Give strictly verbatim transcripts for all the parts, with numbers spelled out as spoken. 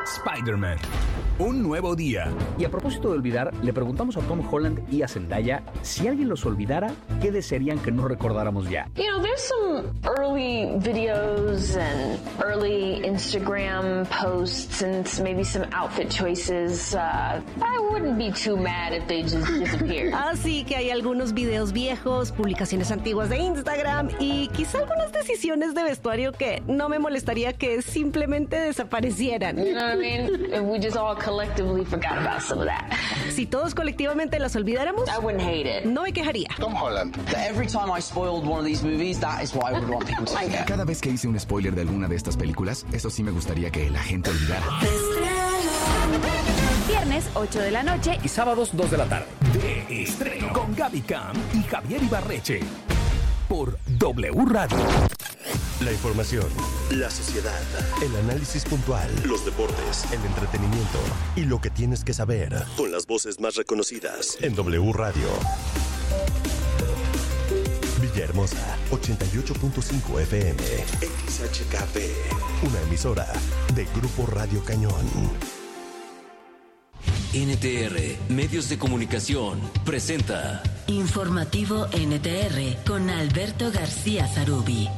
Spider-Man. Un nuevo día. Y a propósito de olvidar, le preguntamos a Tom Holland y a Zendaya si alguien los olvidara, ¿qué desearían que no recordáramos ya? You know, there's some early videos and early Instagram posts and maybe some outfit choices. Uh, I wouldn't be too mad if they just disappeared. Así que hay algunos videos viejos, publicaciones antiguas de Instagram y quizá algunas decisiones de vestuario que no me molestaría que simplemente desaparecieran. You know what I mean? If we just all collectively forgot about some of that. Si todos colectivamente las olvidáramos, I wouldn't hate it. No me quejaría. Tom Holland. Every time I spoiled one of these movies, that is what I would want people to forget. Cada vez que hice un spoiler de alguna de estas películas, eso sí me gustaría que la gente olvidara. Viernes, ocho de la noche. Y sábados, dos de la tarde. De estreno. Con Gaby Cam y Javier Ibarreche. Por W Radio. La información, la sociedad, el análisis puntual, los deportes, el entretenimiento y lo que tienes que saber con las voces más reconocidas en W Radio. Villahermosa, ochenta y ocho punto cinco F M, X H K P, una emisora de Grupo Radio Cañón. N T R, Medios de Comunicación, presenta Informativo N T R con Alberto García Zarubi.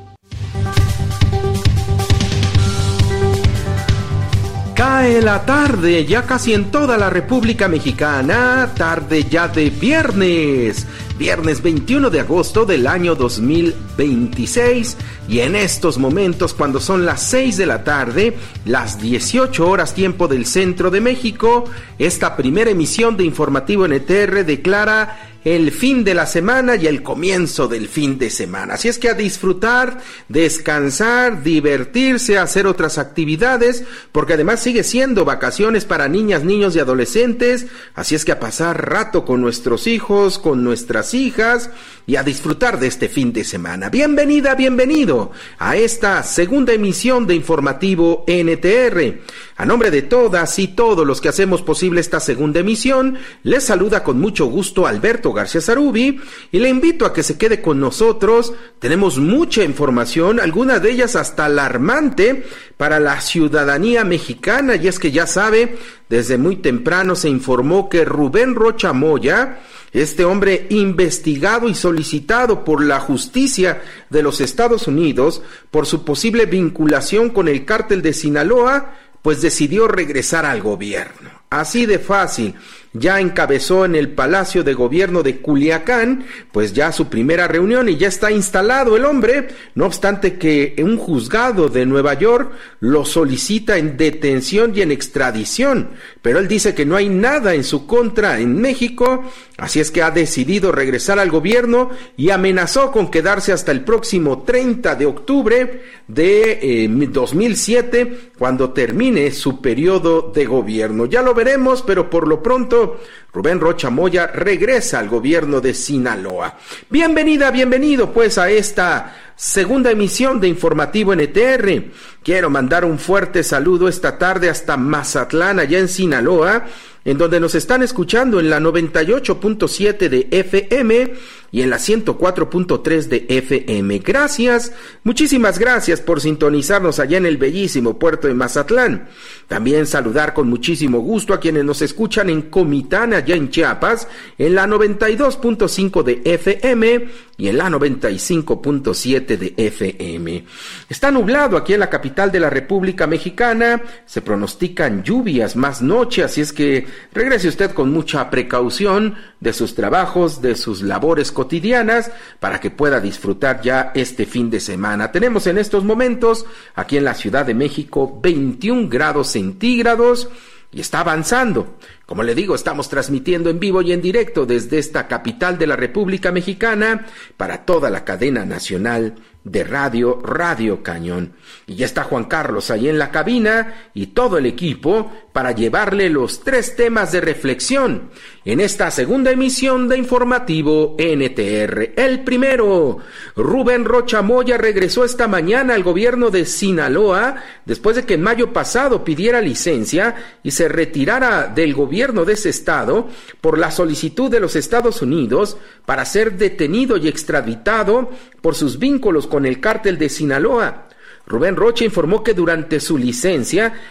Cae la tarde, ya casi en toda la República Mexicana, tarde ya de viernes, viernes veintiuno de agosto del año dos mil veintiséis, y en estos momentos, cuando son las seis de la tarde, las dieciocho horas tiempo del centro de México, esta primera emisión de Informativo N T R declara el fin de la semana y el comienzo del fin de semana. Así es que a disfrutar, descansar, divertirse, hacer otras actividades, porque además sigue siendo vacaciones para niñas, niños y adolescentes. Así es que a pasar rato con nuestros hijos, con nuestras hijas y a disfrutar de este fin de semana. Bienvenida, bienvenido a esta segunda emisión de Informativo N T R. A nombre de todas y todos los que hacemos posible esta segunda emisión, les saluda con mucho gusto Alberto García Zarubi y le invito a que se quede con nosotros. Tenemos mucha información, algunas de ellas hasta alarmante para la ciudadanía mexicana, y es que ya sabe, desde muy temprano se informó que Rubén Rocha Moya, este hombre investigado y solicitado por la justicia de los Estados Unidos por su posible vinculación con el cártel de Sinaloa, pues decidió regresar al gobierno. Así de fácil. Ya encabezó en el Palacio de Gobierno de Culiacán, pues ya su primera reunión y ya está instalado el hombre, no obstante que un juzgado de Nueva York lo solicita en detención y en extradición, pero él dice que no hay nada en su contra en México, así es que ha decidido regresar al gobierno y amenazó con quedarse hasta el próximo treinta de octubre de eh, dos mil siete, cuando termine su periodo de gobierno. Ya lo veremos, pero por lo pronto Rubén Rocha Moya regresa al gobierno de Sinaloa. Bienvenida, bienvenido pues a esta segunda emisión de Informativo N T R. Quiero mandar un fuerte saludo esta tarde hasta Mazatlán, allá en Sinaloa, en donde nos están escuchando en la noventa y ocho punto siete de F M y en la ciento cuatro punto tres de F M. Gracias, muchísimas gracias por sintonizarnos allá en el bellísimo puerto de Mazatlán. También saludar con muchísimo gusto a quienes nos escuchan en Comitán, allá en Chiapas, en la noventa y dos punto cinco de F M y en la noventa y cinco punto siete de F M. Está nublado aquí en la capital de la República Mexicana, se pronostican lluvias más noche, así es que regrese usted con mucha precaución de sus trabajos, de sus labores cotidianas, para que pueda disfrutar ya este fin de semana. Tenemos en estos momentos, aquí en la Ciudad de México, veintiún grados centígrados, y está avanzando. Como le digo, estamos transmitiendo en vivo y en directo desde esta capital de la República Mexicana para toda la cadena nacional de radio, Radio Cañón. Y ya está Juan Carlos ahí en la cabina y todo el equipo para llevarle los tres temas de reflexión en esta segunda emisión de Informativo N T R. El primero, Rubén Rocha Moya regresó esta mañana al gobierno de Sinaloa después de que en mayo pasado pidiera licencia y se retirara del gobierno de ese estado por la solicitud de los Estados Unidos para ser detenido y extraditado por sus vínculos con el cártel de Sinaloa. Rubén Rocha informó que durante su licencia